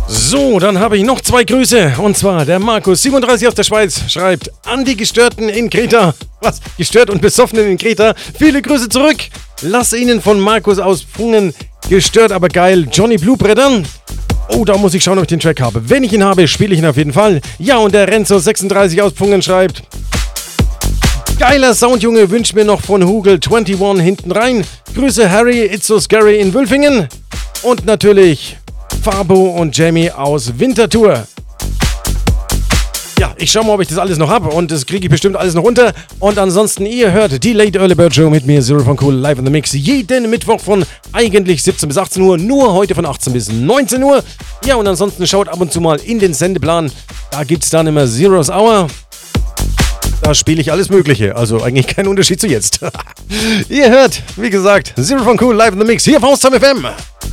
So, dann habe ich noch 2 Grüße. Und zwar der Markus, 37 aus der Schweiz, schreibt an die Gestörten in Kreta. Was? Gestört und Besoffenen in Kreta. Viele Grüße zurück. Lass Ihnen von Markus aus Pfungen gestört, aber geil. Johnny Blue brettern. Oh, da muss ich schauen, ob ich den Track habe. Wenn ich ihn habe, spiele ich ihn auf jeden Fall. Ja, und der Renzo 36 aus Pfungen schreibt: Geiler Sound, Junge, wünsch mir noch von Hugel 21 hinten rein. Grüße Harry, It's So Scary in Wülfingen. Und natürlich Fabo und Jamie aus Winterthur. Ja, ich schau mal, ob ich das alles noch habe und das kriege ich bestimmt alles noch unter. Und ansonsten, ihr hört die Late Early Bird Show mit mir, Zero von Cool, live in the Mix. Jeden Mittwoch von eigentlich 17 bis 18 Uhr, nur heute von 18 bis 19 Uhr. Ja, und ansonsten schaut ab und zu mal in den Sendeplan. Da gibt's dann immer Zero's Hour. Da spiele ich alles Mögliche, also eigentlich kein Unterschied zu jetzt. Ihr hört, wie gesagt, Zero von Cool, live in the Mix, hier auf Haustime FM.